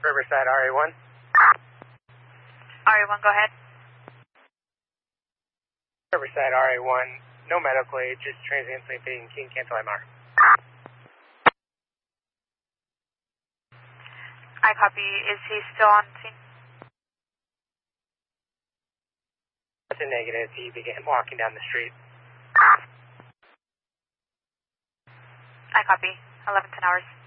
Riverside RA1. RA1, go ahead. Riverside RA1, no medical aid, just transient sleeping, King cancel MR. I copy. Is he still on scene? That's a negative. He began walking down the street. I copy. 11:10 hours.